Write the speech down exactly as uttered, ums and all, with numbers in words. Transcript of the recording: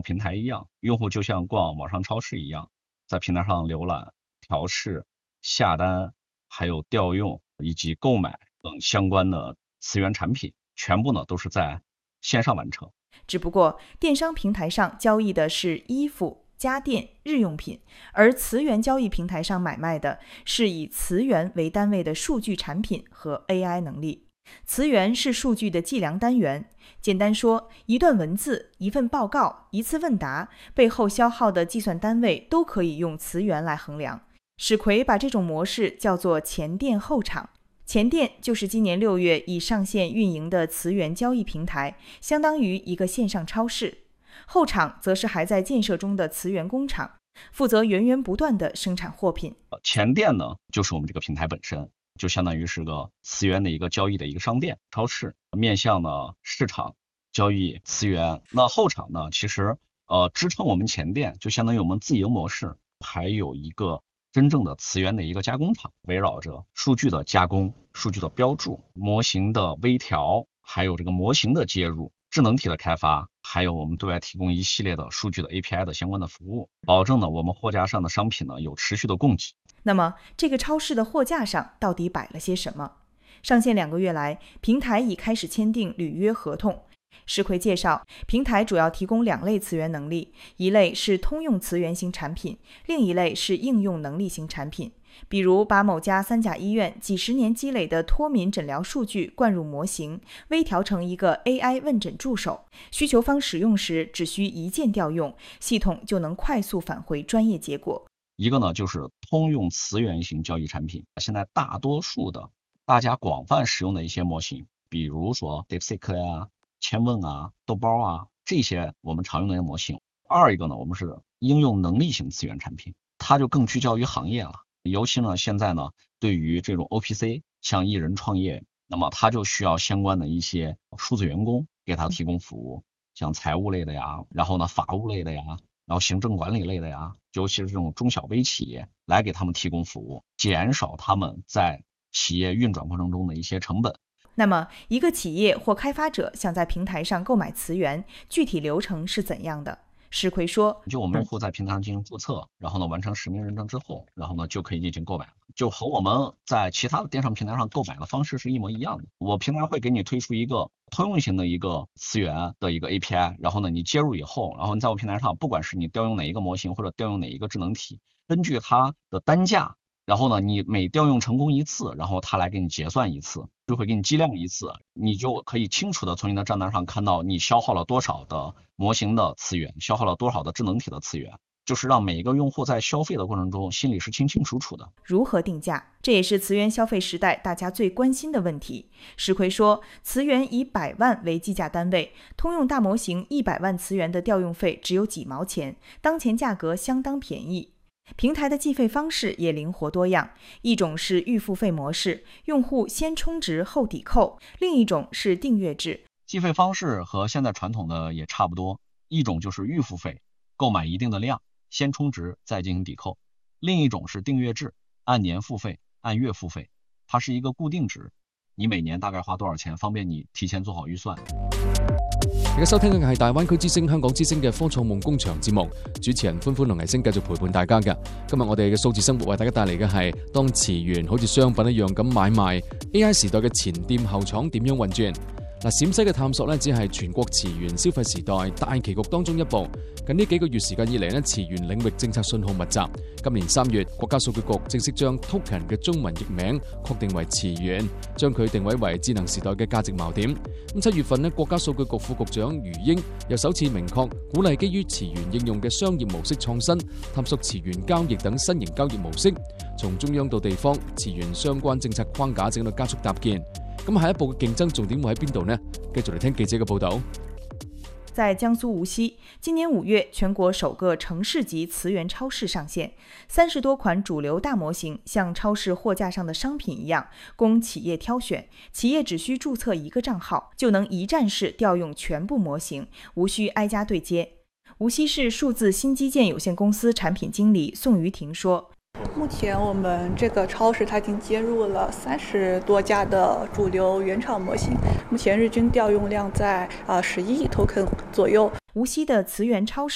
平台一样，用户就像逛网上超市一样，在平台上浏览、调试、下单，还有调用以及购买等相关的词源产品，全部呢都是在线上完成。 只不过电商平台上交易的是衣服、家电、日用品，而词源交易平台上买卖的是以词源为单位的数据产品和 A I 能力。词源是数据的计量单元，简单说，一段文字、一份报告、一次问答背后消耗的计算单位都可以用词源来衡量。史奎把这种模式叫做前店后厂。前店就是今年六月已上线运营的词源交易平台，相当于一个线上超市。后厂则是还在建设中的词源工厂，负责源源不断的生产货品。 前店呢，就是我们这个平台本身，就相当于是个词源的一个交易的一个商店、超市，面向呢市场交易词源。那后厂呢，其实呃支撑我们前店，就相当于我们自营模式，还有一个真正的词源的一个加工厂，围绕着数据的加工、数据的标注、模型的微调，还有这个模型的接入、智能体的开发，还有我们对外提供一系列的数据的 A P I 的相关的服务，保证呢我们货架上的商品呢有持续的供给。 那么这个超市的货架上到底摆了些什么？上线两个月来，平台已开始签订履约合同。石奎介绍，平台主要提供两类词源能力，一类是通用词源型产品，另一类是应用能力型产品。比如把某家三甲医院几十年积累的脱敏诊疗数据灌入模型，微调成一个 A I 问诊助手，需求方使用时只需一键调用，系统就能快速返回专业结果。 一个呢就是通用词源型交易产品，现在大多数的大家广泛使用的一些模型，比如说 DeepSeek 呀、千问啊、豆包啊，这些我们常用的一些模型。二一个呢，我们是应用能力型词源产品，它就更聚焦于行业了。尤其呢，现在呢，对于这种 O P C， 像艺人创业，那么他就需要相关的一些数字员工给他提供服务，像财务类的呀，然后呢法务类的呀，然后行政管理类的呀，尤其是这种中小微企业，来给他们提供服务，减少他们在企业运转过程中的一些成本。 那么一个企业或开发者想在平台上购买词源，具体流程是怎样的？石奎说， 就我们用户在平台上进行注册，然后呢完成实名认证之后，然后呢就可以进行购买了，就和我们在其他的电商平台上购买的方式是一模一样的。我平台会给你推出一个通用型的一个词源的一个 A P I， 然后呢你接入以后，然后你在我平台上，不管是你调用哪一个模型或者调用哪一个智能体，根据它的单价，然后呢你每调用成功一次，然后它来给你结算一次，就会给你计量一次，你就可以清楚的从你的账单上看到你消耗了多少的模型的词源，消耗了多少的智能体的词源，就是让每一个用户在消费的过程中心里是清清楚楚的。 如何定价，这也是词源消费时代大家最关心的问题。石奎说，词源以百万为计价单位，通用大模型一百万词源的调用费只有几毛钱，当前价格相当便宜。平台的计费方式也灵活多样，一种是预付费模式，用户先充值后抵扣；另一种是订阅制。 计费方式和现在传统的也差不多，一种就是预付费，购买一定的量，先充值再进行抵扣；另一种是订阅制，按年付费，按月付费，它是一个固定值，你每年大概花多少钱，方便你提前做好预算。 而家收聽嘅係大灣區之星、香港之星嘅科創夢工場節目，主持人歡歡同藝星繼續陪伴大家嘅。今日我哋嘅數字生活為大家帶嚟嘅係當詞源好似商品一樣咁買賣 ，A I 時代嘅前店後廠點樣運轉？嗱，陝西嘅探索咧，只係全國詞源消費時代大棋局當中一步。近呢幾個月時間以嚟咧，詞源領域政策信號密集。今年三月，國家數據局正式將 token 嘅中文譯名確定為詞源，將佢定位為智能時代嘅價值矛點。咁七月份咧，國家數據局副局長余英又首次明確鼓勵基於詞源應用嘅商業模式創新，探索詞源交易等新型交易模式，從中央到地方，詞源相關政策框架正喺度加速搭建。咁下一步嘅競爭重點會喺邊度呢？繼續嚟聽記者嘅報導。 在江蘇無錫，今年五月，全國首個城市級詞源超市上線，三十多款主流大模型像超市貨架上的商品一樣，供企業挑選。企業只需註冊一個賬號，就能一站式調用全部模型，無需挨家對接。無錫市數字新基建有限公司產品經理宋於婷說， 目前我們這個超市它已經接入了三十多家的主流原廠模型，目前日均調用量在啊十一億 token 左右。 無錫的詞源超市